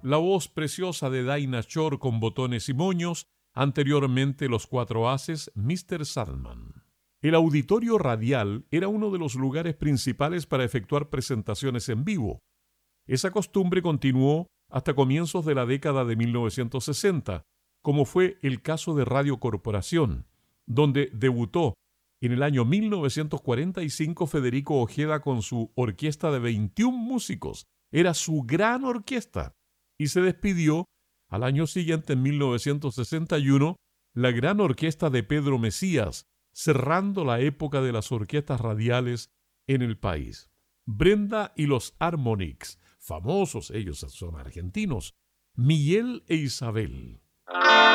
la voz preciosa de Dinah Shore con botones y moños, anteriormente Los Cuatro Haces, Mr. Sandman. El auditorio radial era uno de los lugares principales para efectuar presentaciones en vivo. Esa costumbre continuó hasta comienzos de la década de 1960, como fue el caso de Radio Corporación, donde debutó en el año 1945 Federico Ojeda con su orquesta de 21 músicos. Era su gran orquesta. Y se despidió al año siguiente, en 1961, la gran orquesta de Pedro Mesías, cerrando la época de las orquestas radiales en el país. Brenda y los Harmonics, famosos, ellos son argentinos, Miguel e Isabel.